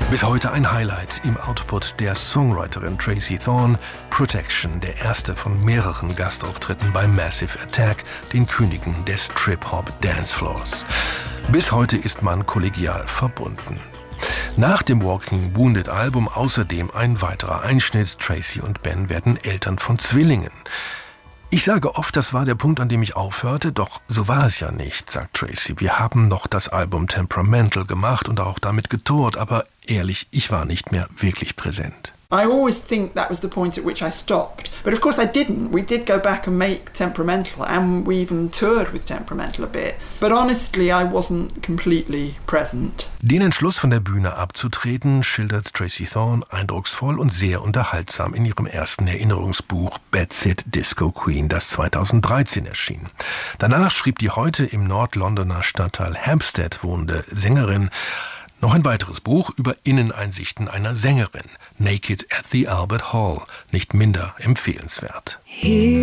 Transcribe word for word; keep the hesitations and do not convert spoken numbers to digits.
Bis heute ein Highlight im Output der Songwriterin Tracey Thorn, Protection, der erste von mehreren Gastauftritten bei Massive Attack, den Königen des Trip-Hop-Dancefloors. Bis heute ist man kollegial verbunden. Nach dem Walking Wounded Album außerdem ein weiterer Einschnitt. Tracey und Ben werden Eltern von Zwillingen. Ich sage oft, das war der Punkt, an dem ich aufhörte, doch so war es ja nicht, sagt Tracey. Wir haben noch das Album Temperamental gemacht und auch damit getourt, aber ehrlich, ich war nicht mehr wirklich präsent. I always think that was the point at which I stopped. But of course I didn't. We did go back and make Temperamental, and we even toured with Temperamental a bit. But honestly, I wasn't completely present. Den Entschluss, von der Bühne abzutreten, schildert Tracey Thorn eindrucksvoll und sehr unterhaltsam in ihrem ersten Erinnerungsbuch Bad Sid Disco Queen, das zweitausenddreizehn erschien. Danach schrieb die heute im Nordlondoner Stadtteil Hampstead wohnende Sängerin noch ein weiteres Buch über Inneneinsichten einer Sängerin, Naked at the Albert Hall, nicht minder empfehlenswert.